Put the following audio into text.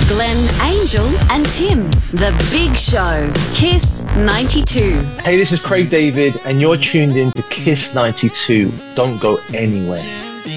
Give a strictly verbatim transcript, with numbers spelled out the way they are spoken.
Glenn, Angel and Tim. The Big Show. Kiss ninety-two. Hey, this is Craig David and you're tuned in to Kiss ninety-two. Don't go anywhere.